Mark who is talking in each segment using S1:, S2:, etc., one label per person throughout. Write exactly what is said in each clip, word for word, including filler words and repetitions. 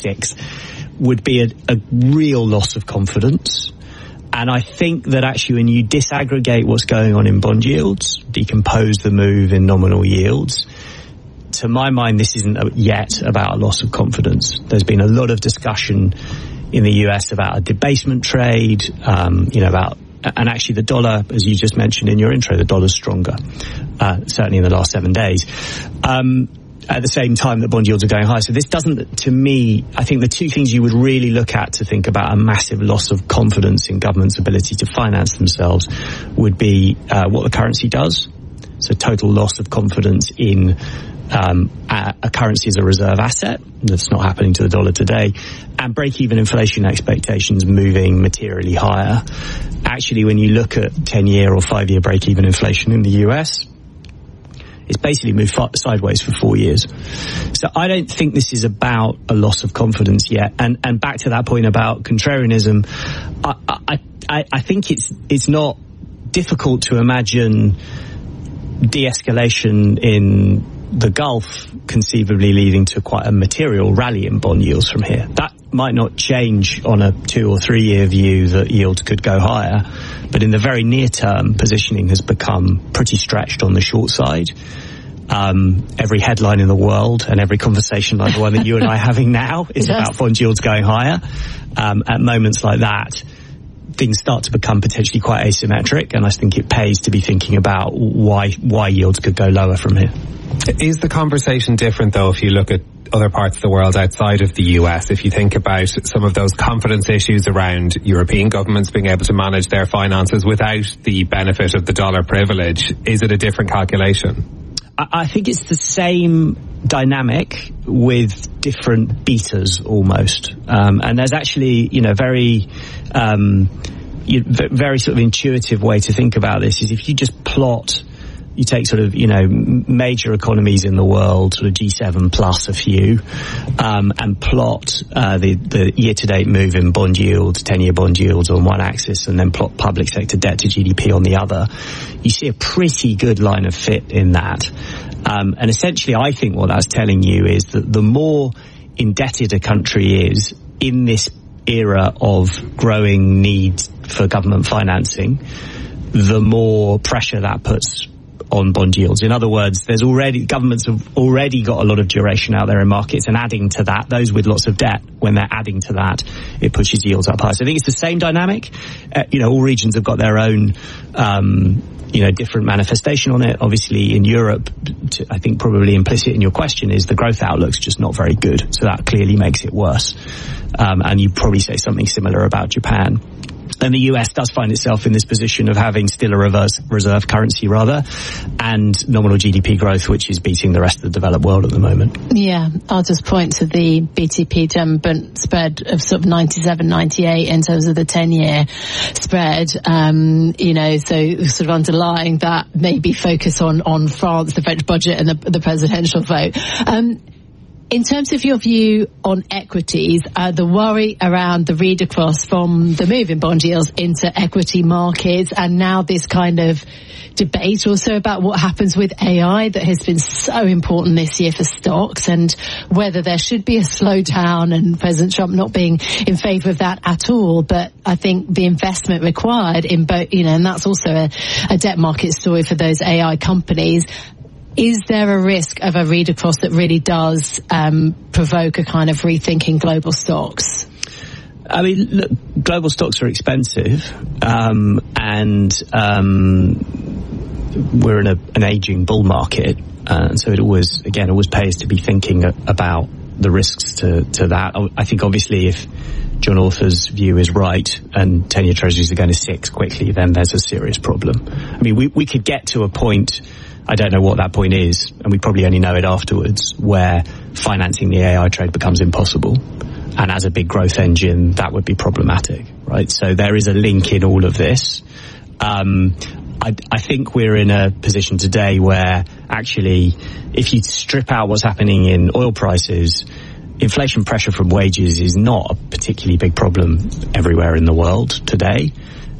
S1: six, would be a, a real loss of confidence. And I think that actually when you disaggregate what's going on in bond yields, decompose the move in nominal yields, to my mind, this isn't yet about a loss of confidence. There's been a lot of discussion in the U S about a debasement trade, um, you know, about, and actually the dollar, as you just mentioned in your intro, the dollar's stronger, uh, certainly in the last seven days. Um, at the same time that bond yields are going high. So this doesn't, to me, I think the two things you would really look at to think about a massive loss of confidence in government's ability to finance themselves would be uh, what the currency does. So total loss of confidence in um, a, a currency as a reserve asset. That's not happening to the dollar today. And break-even inflation expectations moving materially higher. Actually, when you look at ten-year or five-year break-even inflation in the U S, it's basically moved sideways for four years. So I don't think this is about a loss of confidence yet. And and back to that point about contrarianism, I I, I think it's it's not difficult to imagine de-escalation in the Gulf conceivably leading to quite a material rally in bond yields from here. That might not change on a two or three year view that yields could go higher, but in the very near term, positioning has become pretty stretched on the short side. Um, every headline in the world and every conversation like the one that you and I are having now is yes. about bond yields going higher. Um, at moments like that, things start to become potentially quite asymmetric, and I think it pays to be thinking about why why yields could go lower from here.
S2: Is the conversation different, though, if you look at other parts of the world outside of the U S? If you think about some of those confidence issues around European governments being able to manage their finances without the benefit of the dollar privilege, is it a different calculation?
S1: I think it's the same dynamic with different betas almost. Um, and there's actually, you know, very, um, you, very sort of intuitive way to think about this is if you just plot, you take sort of, you know, major economies in the world, sort of G seven plus a few, um, and plot uh, the, the year-to-date move in bond yields, ten-year bond yields on one axis, and then plot public sector debt to G D P on the other. You see a pretty good line of fit in that. Um, and essentially, I think what that's telling you is that the more indebted a country is in this era of growing need for government financing, the more pressure that puts on bond yields. In other words, there's already, governments have already got a lot of duration out there in markets, and adding to that, those with lots of debt, when they're adding to that, it pushes yields up high. So I think it's the same dynamic. Uh, you know, all regions have got their own, um, you know, different manifestation on it. Obviously in Europe, to, I think probably implicit in your question is the growth outlook's just not very good. So that clearly makes it worse. Um, and you'd probably say something similar about Japan. And the U S does find itself in this position of having still a reverse reserve currency rather, and nominal G D P growth, which is beating the rest of the developed world at the moment.
S3: Yeah, I'll just point to the B T P German Bund spread of sort of ninety-seven, ninety-eight in terms of the ten-year spread. Um, you know, so sort of underlying that maybe focus on, on France, the French budget and the, the presidential vote. Um, In terms of your view on equities, uh, the worry around the read across from the move in bond yields into equity markets, and now this kind of debate also about what happens with A I that has been so important this year for stocks, and whether there should be a slowdown, and President Trump not being in favour of that at all. But I think the investment required in both, you know, and that's also a, a debt market story for those A I companies. Is there a risk of a read across that really does um, provoke a kind of rethinking global stocks?
S1: I mean, look, global stocks are expensive, um, and um, we're in a, an aging bull market, uh, and so it always, again, always pays to be thinking about the risks to, to that. I think obviously if John Author's view is right and ten-year treasuries are going to six quickly, then there's a serious problem. I mean, we, we could get to a point, I don't know what that point is, and we probably only know it afterwards, where financing the A I trade becomes impossible. And as a big growth engine, that would be problematic, right? So there is a link in all of this. Um, I, I think we're in a position today where actually, if you strip out what's happening in oil prices, inflation pressure from wages is not a particularly big problem everywhere in the world today.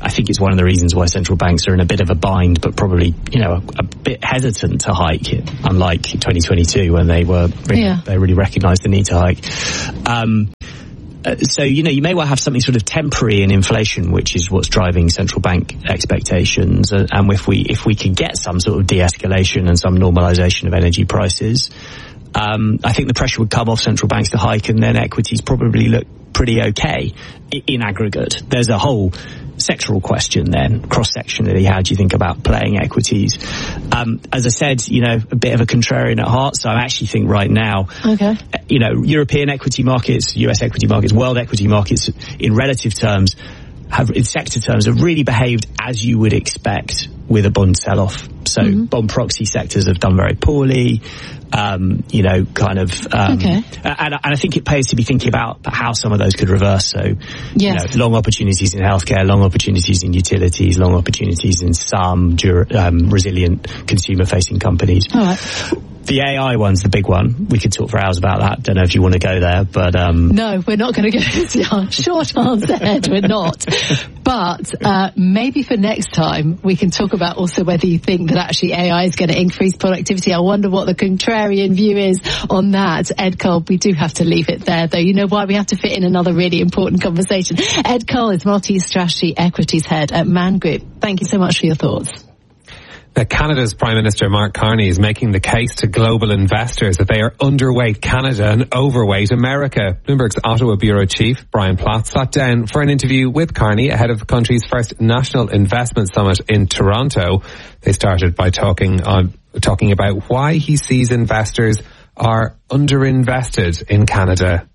S1: I think it's one of the reasons why central banks are in a bit of a bind, but probably, you know, a, a bit hesitant to hike, unlike twenty twenty-two when they were, really, yeah. they really recognised the need to hike. Um, Uh, so, you know, you may well have something sort of temporary in inflation, which is what's driving central bank expectations. Uh, and if we, if we could get some sort of de-escalation and some normalization of energy prices, um, I think the pressure would come off central banks to hike, and then equities probably look pretty okay in aggregate. There's a whole sectoral question then, cross-sectionally, how do you think about playing equities? Um, as I said, you know, a bit of a contrarian at heart, so I actually think right now, okay. you know, European equity markets, U S equity markets, world equity markets, in relative terms, have, in sector terms, have really behaved as you would expect with a bond sell-off. So mm-hmm. bond proxy sectors have done very poorly, um, you know, kind of, um, okay. and, and I think it pays to be thinking about how some of those could reverse. So, yes. you know, long opportunities in healthcare, long opportunities in utilities, long opportunities in some dur- um, resilient consumer-facing companies. All right. The A I one's the big one. We could talk for hours about that. Don't know if you want to go there, but... Um...
S3: No, we're not going to go there. Short answer, Ed, we're not. But uh, maybe for next time, we can talk about also whether you think that actually A I is going to increase productivity. I wonder what the contrarian view is on that. Ed Cole, we do have to leave it there, though. You know why? We have to fit in another really important conversation. Ed Cole is multi-strategy equities head at Man Group. Thank you so much for your thoughts.
S2: Now, Canada's Prime Minister Mark Carney is making the case to global investors that they are underweight Canada and overweight America. Bloomberg's Ottawa Bureau Chief, Brian Platt, sat down for an interview with Carney ahead of the country's first National Investment Summit in Toronto. They started by talking on talking about why he sees investors are underinvested in Canada.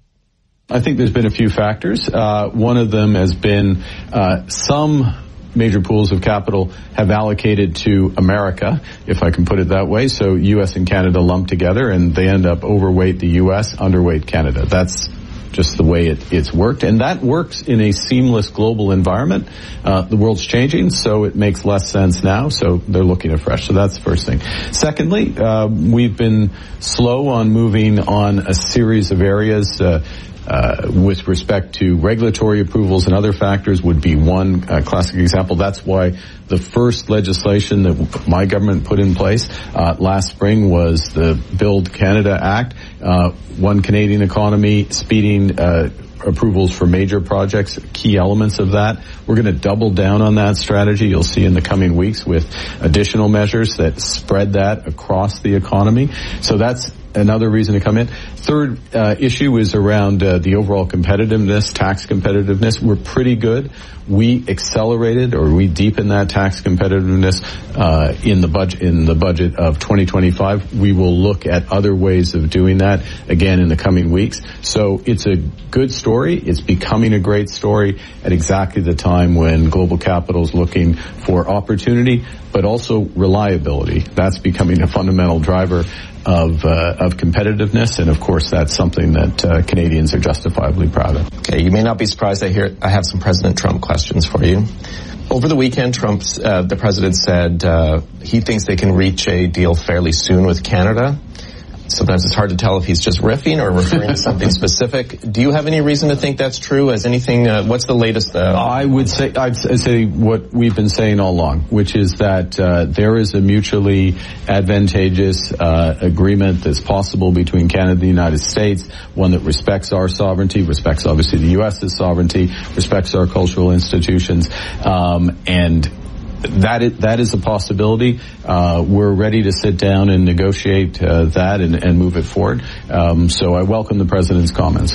S4: I think there's been a few factors. Uh, one of them has been uh, some major pools of capital have allocated to America, if I can put it that way. So U S and Canada lumped together, and they end up overweight the U S, underweight Canada. That's just the way it, it's worked. And that works in a seamless global environment. Uh, the world's changing, so it makes less sense now. So they're looking afresh. So that's the first thing. Secondly, uh, we've been slow on moving on a series of areas, uh, Uh, with respect to regulatory approvals and other factors would be one uh, classic example. That's why the first legislation that my government put in place uh, last spring was the Build Canada Act, uh, One Canadian Economy, speeding uh, approvals for major projects, key elements of that. We're going to double down on that strategy. You'll see in the coming weeks with additional measures that spread that across the economy. So that's another reason to come in. Third uh, issue is around uh, the overall competitiveness, tax competitiveness. We're pretty good. We accelerated or we deepened that tax competitiveness uh, in the budget in the budget of twenty twenty-five. We will look at other ways of doing that again in the coming weeks. So it's a good story. It's becoming a great story at exactly the time when global capital is looking for opportunity, but also reliability. That's becoming a fundamental driver of uh, of competitiveness, and of course that's something that uh, Canadians are justifiably proud of.
S5: Okay, you may not be surprised I hear I have some President Trump questions for you. Over the weekend, Trump's uh, the president said uh, he thinks they can reach a deal fairly soon with Canada. Sometimes it's hard to tell if he's just riffing or referring to something specific. Do you have any reason to think that's true? Has anything, uh, what's the latest? Uh,
S4: I would say, I'd say what we've been saying all along, which is that uh, there is a mutually advantageous uh, agreement that's possible between Canada and the United States, one that respects our sovereignty, respects obviously the U S's sovereignty, respects our cultural institutions, um, and That is, that is a possibility. Uh, we're ready to sit down and negotiate uh, that and, and move it forward. Um, so I welcome the president's comments.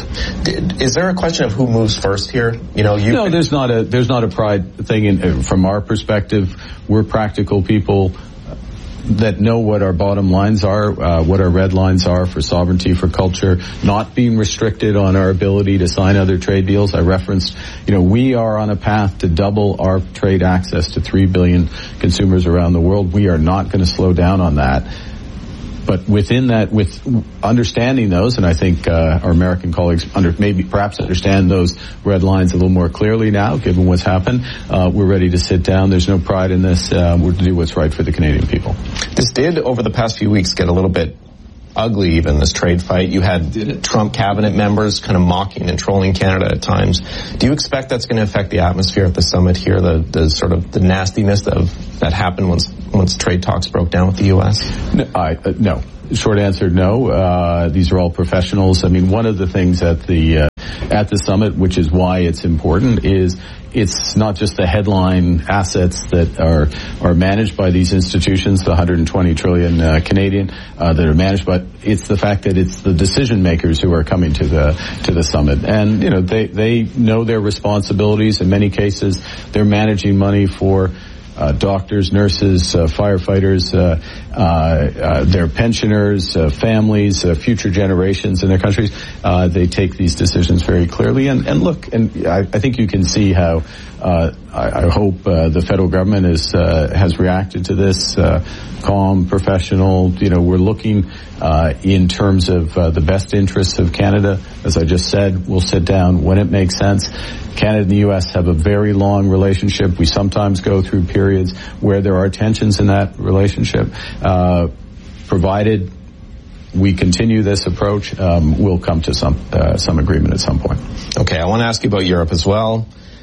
S5: Is there a question of who moves first here? You know, you.
S4: No, there's not a there's not a pride thing. In, from our perspective, we're practical people that know what our bottom lines are, uh, what our red lines are for sovereignty, for culture, not being restricted on our ability to sign other trade deals. I referenced, you know, we are on a path to double our trade access to three billion consumers around the world. We are not going to slow down on that. But within that, with understanding those, and I think uh, our American colleagues under, maybe perhaps understand those red lines a little more clearly now, given what's happened, uh, we're ready to sit down. There's no pride in this. Uh, we're to do what's right for the Canadian people.
S5: This did, over the past few weeks, get a little bit ugly, even, this trade fight. You had Trump cabinet members kind of mocking and trolling Canada at times. Do you expect that's going to affect the atmosphere at the summit here, the, the sort of the nastiness of that happened once once trade talks broke down with the U S?
S4: No. I, uh, no. Short answer, no. Uh, these are all professionals. I mean, one of the things at the uh, at the summit, which is why it's important, is it's not just the headline assets that are are managed by these institutions, the one hundred twenty trillion uh, Canadian uh, that are managed, but it's the fact that it's the decision makers who are coming to the to the summit, and you know they they know their responsibilities. In many cases, they're managing money for Uh, doctors, nurses, uh, firefighters, uh, uh, uh, their pensioners, uh, families, uh, future generations in their countries. Uh, they take these decisions very clearly. And, and look, and I, I think you can see how uh, I, I hope uh, the federal government is, uh, has reacted to this, uh, calm, professional. You know, we're looking uh, in terms of uh, the best interests of Canada. As I just said, we'll sit down when it makes sense. Canada and the U S have a very long relationship. We sometimes go through periods where there are tensions in that relationship. Uh, provided we continue this approach, um, we'll come to some uh, some agreement at some point.
S5: Okay, I want to ask you about Europe as well.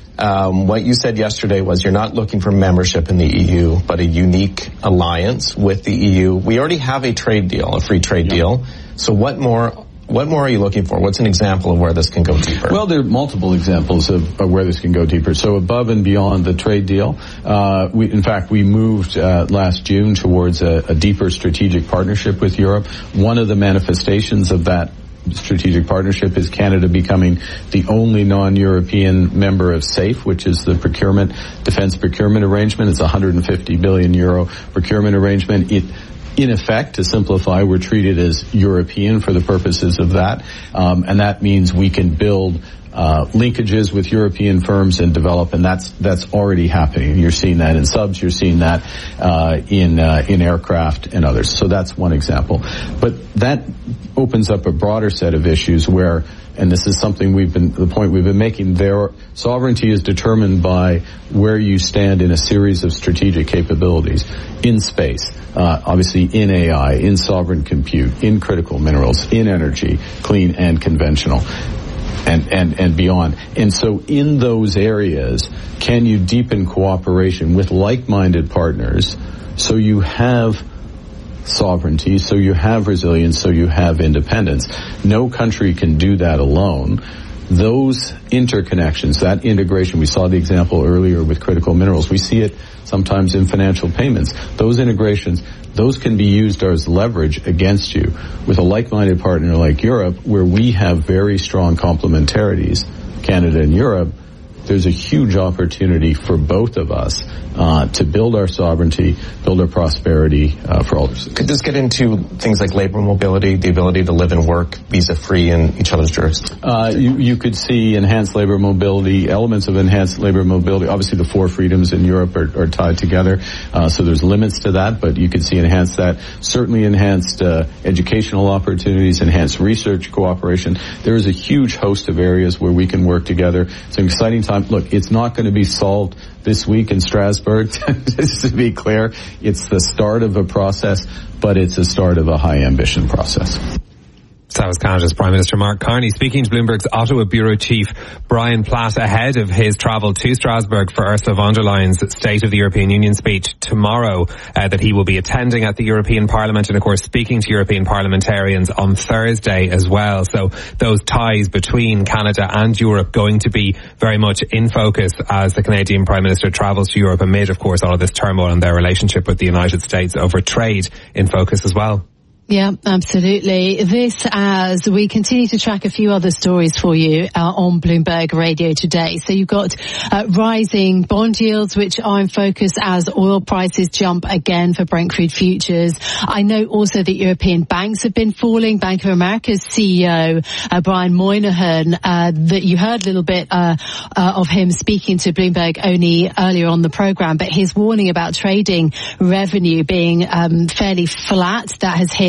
S5: Um, what you said yesterday was you're not looking for membership in the E U, but a unique alliance with the E U. We already have a trade deal, a free trade
S4: Yep.
S5: deal. So what more... What more are you looking for? What's an example of where this can go deeper?
S4: Well, there are multiple examples of, of where this can go deeper. So above and beyond the trade deal, uh, we, in fact, we moved uh, last June towards a, a deeper strategic partnership with Europe. One of the manifestations of that strategic partnership is Canada becoming the only non-European member of SAFE, which is the procurement, defense procurement arrangement. It's a one hundred fifty billion euro procurement arrangement. It In effect, to simplify, we're treated as European for the purposes of that, um, and that means we can build uh, linkages with European firms and develop, and that's that's already happening. You're seeing that in subs, you're seeing that uh, in uh, in aircraft and others. So that's one example. But that opens up a broader set of issues where, and this is something we've been, the point we've been making, their sovereignty is determined by where you stand in a series of strategic capabilities in space, uh, obviously in A I, in sovereign compute, in critical minerals, in energy, clean and conventional, and, and, and beyond. And so in those areas, can you deepen cooperation with like-minded partners so you have sovereignty, so you have resilience, so you have independence? No country can do that alone. Those interconnections, that integration, we saw the example earlier with critical minerals. We see it sometimes in financial payments. Those integrations, those can be used as leverage against you. With a like-minded partner like Europe, where we have very strong complementarities, Canada and Europe, there's a huge opportunity for both of us uh, to build our sovereignty, build our prosperity uh, for all.
S5: Could this get into things like labor mobility, the ability to live and work visa-free in each other's jurisdictions?
S4: Uh, you, you could see enhanced labor mobility, elements of enhanced labor mobility. Obviously, the four freedoms in Europe are, are tied together, uh, so there's limits to that, but you could see enhanced that. Certainly enhanced uh, educational opportunities, enhanced research cooperation. There is a huge host of areas where we can work together. It's an exciting time. Look, it's not going to be solved this week in Strasbourg, just to be clear. It's the start of a process, but it's the start of a high ambition process.
S2: That was Canada's Prime Minister Mark Carney speaking to Bloomberg's Ottawa Bureau Chief Brian Platt ahead of his travel to Strasbourg for Ursula von der Leyen's State of the European Union speech tomorrow uh, that he will be attending at the European Parliament and, of course, speaking to European parliamentarians on Thursday as well. So those ties between Canada and Europe going to be very much in focus as the Canadian Prime Minister travels to Europe amid, of course, all of this turmoil and their relationship with the United States over trade in focus as well.
S3: Yeah, absolutely. This as we continue to track a few other stories for you uh, on Bloomberg Radio today. So you've got uh, rising bond yields, which are in focus as oil prices jump again for Brent crude futures. I know also that European banks have been falling. Bank of America's C E O, uh, Brian Moynihan, uh, that you heard a little bit uh, uh, of him speaking to Bloomberg only earlier on the program, but his warning about trading revenue being um, fairly flat, that has hit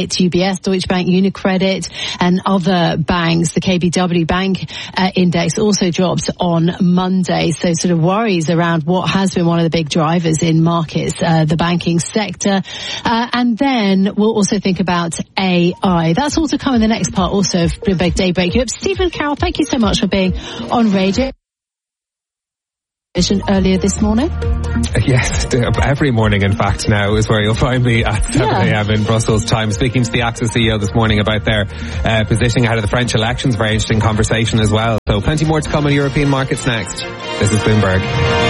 S3: hit U B S, Deutsche Bank, UniCredit and other banks. The K B W Bank uh, index also dropped on Monday. So sort of worries around what has been one of the big drivers in markets, uh, the banking sector. Uh, and then we'll also think about A I. That's all to come in the next part also of Bloomberg Daybreak Europe. Stephen Carroll, thank you so much for being on radio earlier this morning.
S2: Yes, every morning in fact now is where you'll find me at seven a.m. in Brussels time, speaking to the AXA C E O this morning about their uh, positioning ahead of the French elections. Very interesting conversation as well. So plenty more to come in European markets next. This is Bloomberg.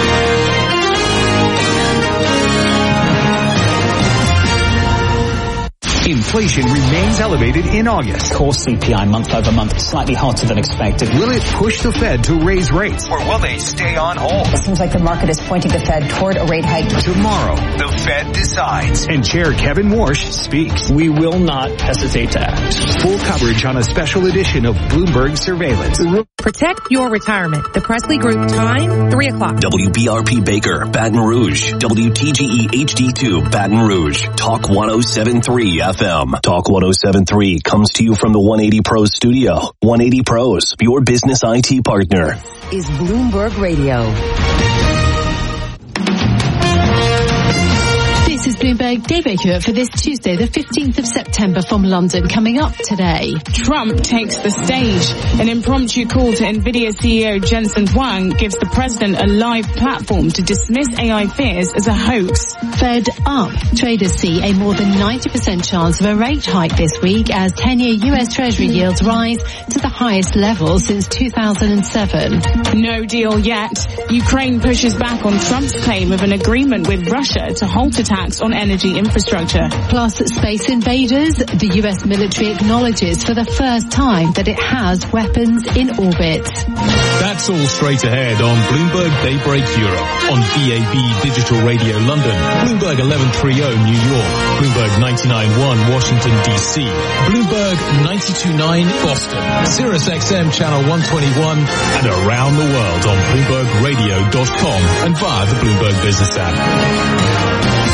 S6: Inflation remains elevated in August.
S7: Core C P I month over month slightly hotter than expected.
S6: Will it push the Fed to raise rates, or will they stay on hold?
S8: It seems like the market is pointing the Fed toward a rate hike.
S6: Tomorrow, the Fed decides, and Chair Kevin Warsh speaks.
S1: We will not hesitate to act.
S6: Full coverage on a special edition of Bloomberg Surveillance.
S9: Protect your retirement. The Presley Group, time, three o'clock.
S10: W B R P Baker, Baton Rouge. W T G E H D two, Baton Rouge. Talk one oh seven point three F M. Talk one oh seven point three comes to you from the one eighty Pros studio. one eighty Pros, your business I T partner.
S8: Is Bloomberg Radio.
S3: This is Bloomberg Daybreak Europe for this Tuesday, the fifteenth of September from London. Coming up today,
S11: Trump takes the stage. An impromptu call to NVIDIA C E O Jensen Huang gives the president a live platform to dismiss A I fears as a hoax.
S3: Fed up. Traders see a more than ninety percent chance of a rate hike this week as ten-year U S Treasury yields rise to the highest level since two thousand seven.
S11: No deal yet. Ukraine pushes back on Trump's claim of an agreement with Russia to halt attacks on energy infrastructure.
S3: Plus, space invaders. The U S military acknowledges for the first time that it has weapons in orbit.
S12: That's all straight ahead on Bloomberg Daybreak Europe on D A B Digital Radio London, Bloomberg eleven thirty New York, Bloomberg ninety-nine point one Washington D C, Bloomberg ninety-two point nine Boston, Sirius X M Channel one twenty-one, and around the world on Bloomberg Radio dot com and via the Bloomberg Business app.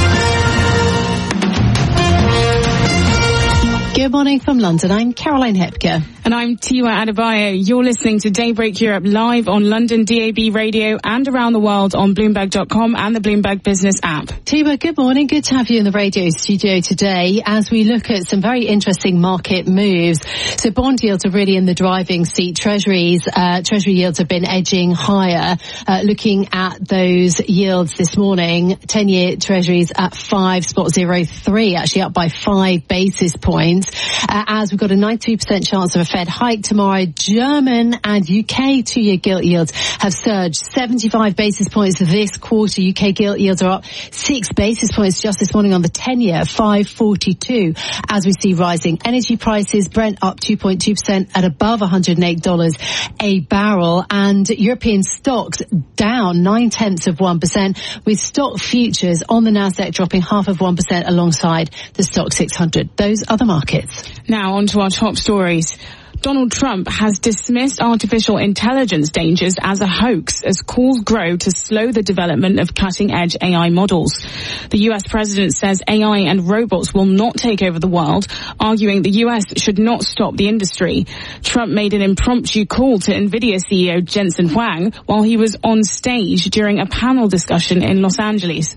S3: Good morning from London. I'm Caroline Hepker.
S11: And I'm Tiwa Adebayo. You're listening to Daybreak Europe live on London D A B Radio and around the world on Bloomberg dot com and the Bloomberg Business app.
S3: Tiwa, good morning. Good to have you in the radio studio today as we look at some very interesting market moves. So bond yields are really in the driving seat. Treasuries, uh, Treasury yields have been edging higher. Uh, looking at those yields this morning, ten-year Treasuries at five point oh three, actually up by five basis points. Uh, as we've got a ninety-two percent chance of a Fed hike tomorrow. German and U K two-year gilt yields have surged seventy-five basis points this quarter. U K gilt yields are up six basis points just this morning on the ten-year, five forty-two. As we see rising energy prices, Brent up two point two percent at above one hundred eight dollars a barrel, and European stocks down nine-tenths of one percent, with stock futures on the Nasdaq dropping half of one percent alongside the Stock six hundred. Those are the markets.
S11: Now on to our top stories. Donald Trump has dismissed artificial intelligence dangers as a hoax as calls grow to slow the development of cutting-edge A I models. The U S president says A I and robots will not take over the world, arguing the U S should not stop the industry. Trump made an impromptu call to NVIDIA C E O Jensen Huang while he was on stage during a panel discussion in Los Angeles.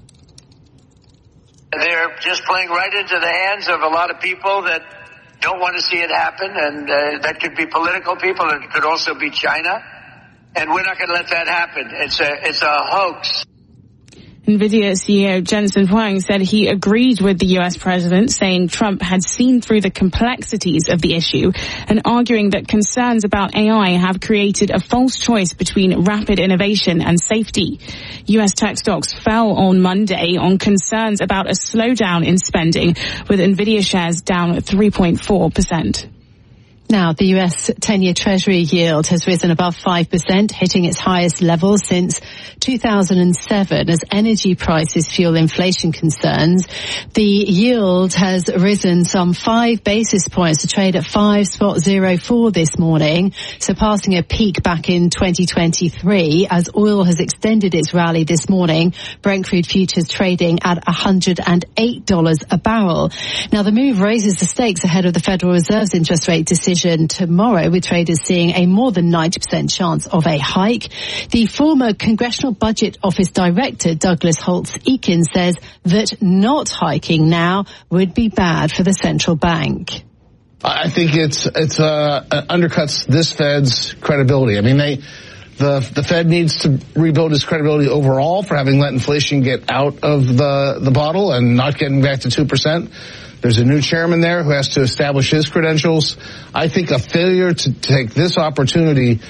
S13: They're just playing right into the hands of a lot of people that don't want to see it happen, and uh, that could be political people, and it could also be China, and we're not going to let that happen. It's a it's a hoax.
S11: NVIDIA C E O Jensen Huang said he agreed with the U S president, saying Trump had seen through the complexities of the issue and arguing that concerns about A I have created a false choice between rapid innovation and safety. U S tech stocks fell on Monday on concerns about a slowdown in spending, with NVIDIA shares down three point four percent.
S3: Now, the U S ten-year Treasury yield has risen above five percent, hitting its highest level since two thousand seven as energy prices fuel inflation concerns. The yield has risen some five basis points to trade at five point oh four this morning, surpassing a peak back in twenty twenty-three as oil has extended its rally this morning. Brent crude futures trading at one hundred eight dollars a barrel. Now, the move raises the stakes ahead of the Federal Reserve's interest rate decision tomorrow, with traders seeing a more than ninety percent chance of a hike. The former Congressional Budget Office Director, Douglas Holtz-Eakin, says that not hiking now would be bad for the central bank.
S14: I think it's it's uh, undercuts this Fed's credibility. I mean, they the the Fed needs to rebuild its credibility overall for having let inflation get out of the the bottle and not getting back to two percent. There's a new chairman there who has to establish his credentials. I think a failure to take this opportunity